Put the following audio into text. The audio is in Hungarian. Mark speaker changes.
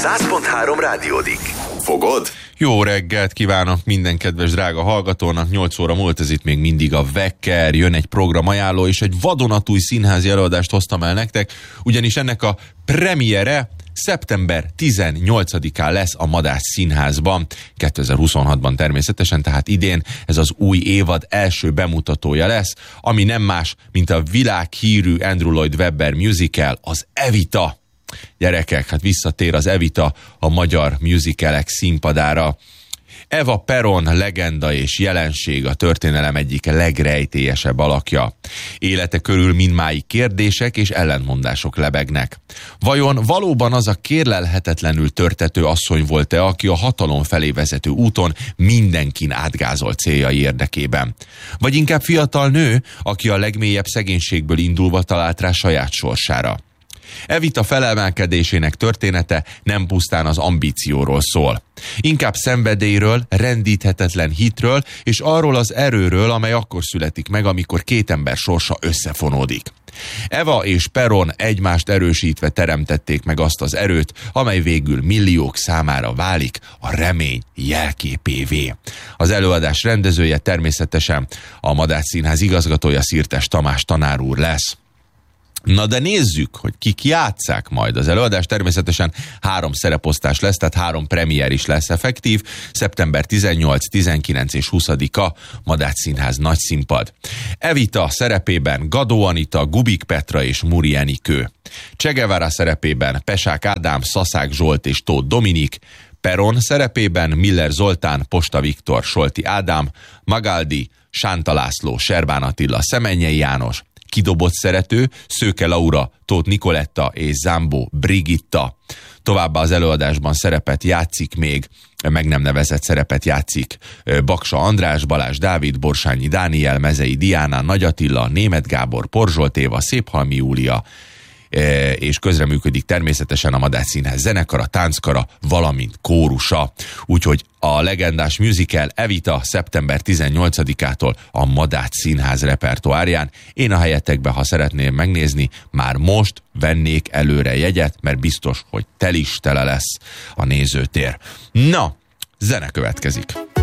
Speaker 1: 100.3 rádiódik. Fogod?
Speaker 2: Jó reggelt kívánok minden kedves drága hallgatónak, 8 óra múlt, ez itt még mindig a Wecker, jön egy programajánló, és egy vadonatúj színházi előadást hoztam el nektek, ugyanis ennek a premiere szeptember 18-án lesz a Madách Színházban, 2026-ban természetesen, tehát idén ez az új évad első bemutatója lesz, ami nem más, mint a világhírű Andrew Lloyd Webber musical, az Evita. Gyerekek, hát visszatér az Evita a magyar musicalek színpadára. Eva Peron legenda és jelenség, a történelem egyik legrejtélyesebb alakja. Élete körül mindmáig kérdések és ellentmondások lebegnek. Vajon valóban az a kérlelhetetlenül törtető asszony volt-e, aki a hatalom felé vezető úton mindenkin átgázolt céljai érdekében? Vagy inkább fiatal nő, aki a legmélyebb szegénységből indulva talált rá saját sorsára? Evita felemelkedésének története nem pusztán az ambícióról szól. Inkább szenvedélyről, rendíthetetlen hitről és arról az erőről, amely akkor születik meg, amikor két ember sorsa összefonódik. Eva és Peron egymást erősítve teremtették meg azt az erőt, amely végül milliók számára válik a remény jelképévé. Az előadás rendezője természetesen a Madách Színház igazgatója, Szirtes Tamás tanár úr lesz. Na de nézzük, hogy kik játsszák majd. Az előadás természetesen 3 szereposztás lesz, tehát 3 premier is lesz effektív. Szeptember 18, 19 és 20-a Madách Színház nagyszínpad. Evita szerepében Gadó Anita, Gubik Petra és Muri Enikő. Che Guevara szerepében Pesák Ádám, Szaszák Zsolt és Tóth Dominik. Peron szerepében Miller Zoltán, Posta Viktor, Solti Ádám, Magaldi, Sánta László, Serbán Attila, Szemennyei János. Kidobott szerető, Szőke Laura, Tóth Nikoletta és Zámbó Brigitta. Továbbá az előadásban szerepet játszik még, meg nem nevezett szerepet játszik Baksa András, Balázs Dávid, Borsányi Dániel, Mezei Diana, Nagy Attila, Németh Gábor, Porzsolt Éva, Széphalmi Júlia, és közreműködik természetesen a Madách Színház zenekara, tánckara, valamint kórusa. Úgyhogy a legendás musical Evita szeptember 18-ától a Madách Színház repertoárján. Én a helyetekben, ha szeretném megnézni, már most vennék előre jegyet, mert biztos, hogy tele lesz a nézőtér. Na, zene következik.